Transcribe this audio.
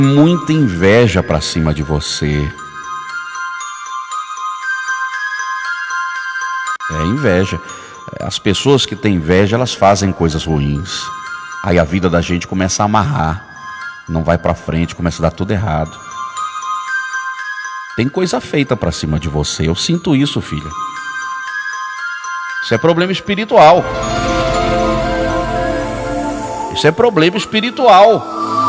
Muita inveja pra cima de você. É inveja. As pessoas que têm inveja, elas fazem coisas ruins. Aí a vida da gente começa a amarrar. Não vai pra frente, começa a dar tudo errado. Tem coisa feita pra cima de você. Eu sinto isso, filha. Isso é problema espiritual. Isso é problema espiritual.